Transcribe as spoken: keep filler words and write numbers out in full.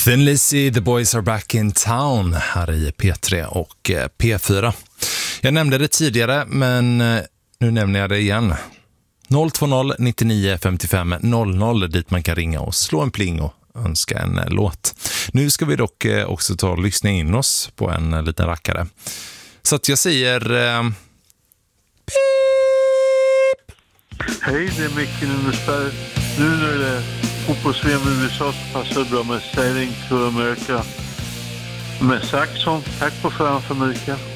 Thin Lizzy, The Boys Are Back in Town här i P tre och P fyra. Jag nämnde det tidigare, men nu nämner jag det igen. noll två noll nittionio femtiofem noll noll dit man kan ringa och slå en pling och önska en låt. Nu ska vi dock också ta och lyssna in oss på en liten rackare. Så att jag säger... Eh, pip! Hej, det är Micke Nunnesberg. Nu när det är fotbolls-V M i U S A så passar det bra med Sailing to America med Saxon. Tack på förhand för Mikael.